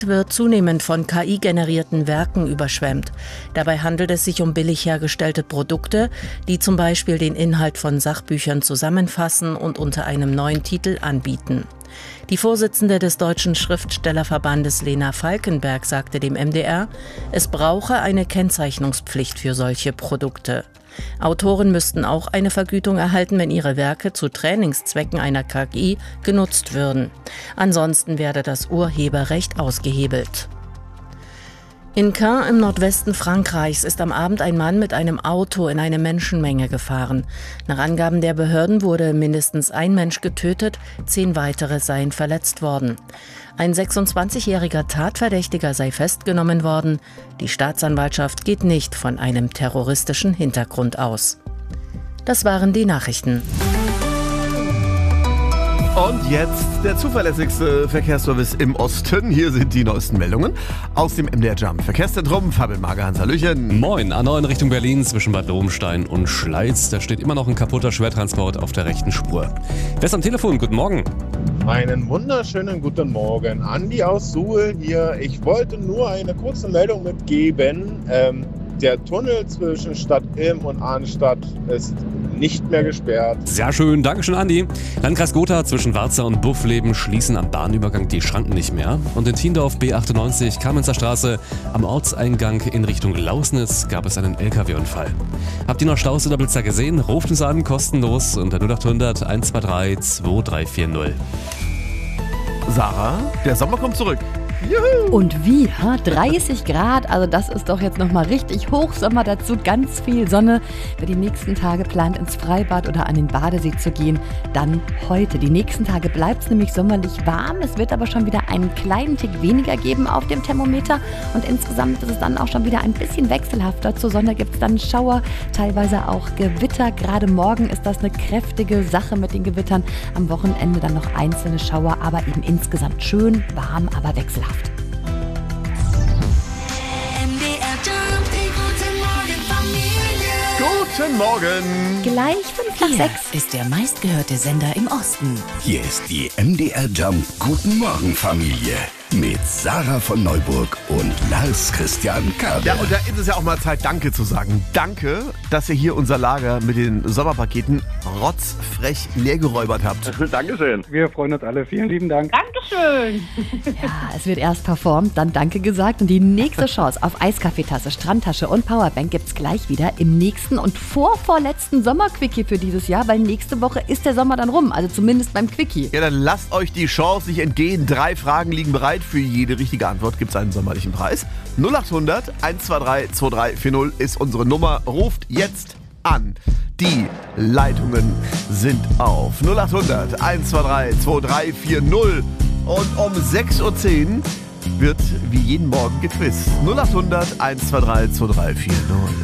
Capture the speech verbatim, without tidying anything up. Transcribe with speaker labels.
Speaker 1: wird zunehmend von K I-generierten Werken überschwemmt. Dabei handelt es sich um billig hergestellte Produkte, die zum Beispiel den Inhalt von Sachbüchern zusammenfassen und unter einem neuen Titel anbieten. Die Vorsitzende des Deutschen Schriftstellerverbandes Lena Falkenberg sagte dem M D R, es brauche eine Kennzeichnungspflicht für solche Produkte. Autoren müssten auch eine Vergütung erhalten, wenn ihre Werke zu Trainingszwecken einer K I genutzt würden. Ansonsten werde das Urheberrecht ausgehebelt. In Caen im Nordwesten Frankreichs ist am Abend ein Mann mit einem Auto in eine Menschenmenge gefahren. Nach Angaben der Behörden wurde mindestens ein Mensch getötet, zehn weitere seien verletzt worden. Ein sechsundzwanzigjähriger Tatverdächtiger sei festgenommen worden. Die Staatsanwaltschaft geht nicht von einem terroristischen Hintergrund aus. Das waren die Nachrichten.
Speaker 2: Und jetzt der zuverlässigste Verkehrsservice im Osten. Hier sind die neuesten Meldungen aus dem M D R Jump Verkehrszentrum. Fabian Mager, Hallöchen.
Speaker 3: Moin, A neun Richtung Berlin zwischen Bad Lobenstein und Schleiz. Da steht immer noch ein kaputter Schwertransport auf der rechten Spur. Wer ist am Telefon? Guten Morgen.
Speaker 4: Einen wunderschönen guten Morgen. Andi aus Suhl hier. Ich wollte nur eine kurze Meldung mitgeben. Ähm, der Tunnel zwischen Stadt Ilm und Arnstadt ist nicht mehr gesperrt.
Speaker 3: Sehr schön, Dankeschön, Andi. Landkreis Gotha zwischen Warza und Buffleben schließen am Bahnübergang die Schranken nicht mehr. Und in Thiendorf B achtundneunzig, Kamenzer Straße, am Ortseingang in Richtung Lausnitz gab es einen L K W-Unfall. Habt ihr noch Staus oder Blitzer gesehen? Ruft uns an, kostenlos unter null achthundert eins zwei drei zwei drei vier null.
Speaker 2: Sarah, der Sommer kommt zurück.
Speaker 5: Juhu. Und wie? dreißig Grad, also das ist doch jetzt nochmal richtig Hochsommer, dazu ganz viel Sonne. Wer die nächsten Tage plant, ins Freibad oder an den Badesee zu gehen, dann heute. Die nächsten Tage bleibt es nämlich sommerlich warm, es wird aber schon wieder einen kleinen Tick weniger geben auf dem Thermometer und insgesamt ist es dann auch schon wieder ein bisschen wechselhafter. Zur Sonne gibt es dann Schauer, teilweise auch Gewitter. Gerade morgen ist das eine kräftige Sache mit den Gewittern. Am Wochenende dann noch einzelne Schauer, aber eben insgesamt schön, warm, aber wechselhaft.
Speaker 2: Guten Morgen.
Speaker 5: Gleich fünf nach
Speaker 6: Hier
Speaker 5: sechs.
Speaker 6: ist der meistgehörte Sender im Osten.
Speaker 7: Hier ist die M D R Jump Guten Morgen Familie mit Sarah von Neuburg und Lars Christian Kabe.
Speaker 2: Ja, und da ist es ja auch mal Zeit, Danke zu sagen. Danke, dass ihr hier unser Lager mit den Sommerpaketen rotzfrech leergeräubert habt.
Speaker 4: Dankeschön.
Speaker 8: Wir freuen uns alle. Vielen lieben Dank.
Speaker 9: Dankeschön.
Speaker 5: Ja, es wird erst performt, dann Danke gesagt und die nächste Chance auf Eiskaffeetasse, Strandtasche und Powerbank gibt's gleich wieder im nächsten und vorvorletzten Sommerquickie für dieses Jahr, weil nächste Woche ist der Sommer dann rum, also zumindest beim Quickie.
Speaker 2: Ja, dann lasst euch die Chance nicht entgehen. Drei Fragen liegen bereit. Für jede richtige Antwort gibt es einen sommerlichen Preis. null achthundert eins zwei drei zwei drei vier null ist unsere Nummer. Ruft jetzt an. Die Leitungen sind auf null achthundert eins zwei drei zwei drei vier null. Und um sechs Uhr zehn wird wie jeden Morgen gequizt. null achthundert eins zwei drei zwei drei vier null.